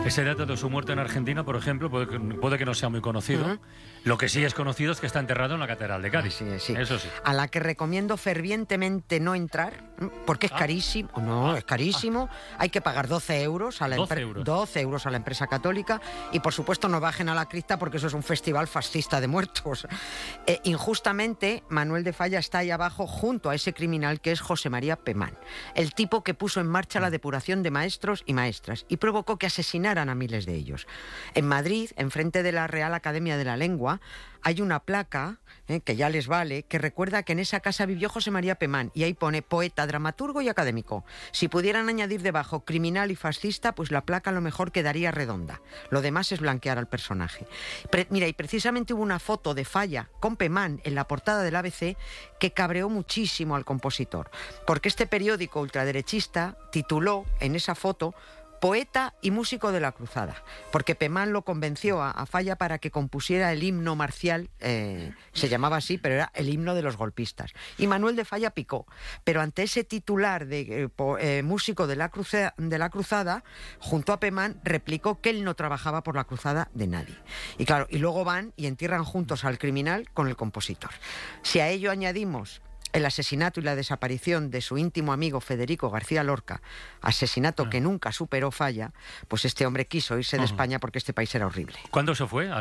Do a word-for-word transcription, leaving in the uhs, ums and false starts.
Ese dato de su muerte en Argentina, por ejemplo, puede que, puede que no sea muy conocido. Uh-huh. Lo que sí es conocido es que está enterrado en la Catedral de Cádiz. Sí, sí. Eso sí. A la que recomiendo fervientemente no entrar, porque es ah. carísimo. No, es carísimo. Ah. Hay que pagar doce euros a la doce euros. doce euros a la empresa católica. Y por supuesto no bajen a la cripta porque eso es un festival fascista de muertos. Eh, injustamente, Manuel de Falla está ahí abajo junto a ese criminal que es José María Pemán, el tipo que puso en marcha la depuración de maestros y maestras y provocó que asesinaran a miles de ellos. En Madrid, enfrente de la Real Academia de la Lengua, hay una placa, eh, que ya les vale, que recuerda que en esa casa vivió José María Pemán, y ahí pone poeta, dramaturgo y académico. Si pudieran añadir debajo criminal y fascista, pues la placa a lo mejor quedaría redonda. Lo demás es blanquear al personaje. Pre- mira, y precisamente hubo una foto de Falla con Pemán en la portada del A B C que cabreó muchísimo al compositor, porque este periódico ultraderechista tituló en esa foto poeta y músico de la cruzada, porque Pemán lo convenció a, a Falla para que compusiera el himno marcial, eh, se llamaba así, pero era el himno de los golpistas. Y Manuel de Falla picó, pero ante ese titular de eh, po, eh, músico de la, cruce, de la cruzada, junto a Pemán, replicó que él no trabajaba por la cruzada de nadie. Y claro, y luego van y entierran juntos al criminal con el compositor. Si a ello añadimos el asesinato y la desaparición de su íntimo amigo Federico García Lorca, asesinato uh-huh. que nunca superó Falla, pues este hombre quiso irse de uh-huh. España porque este país era horrible. ¿Cuándo se fue?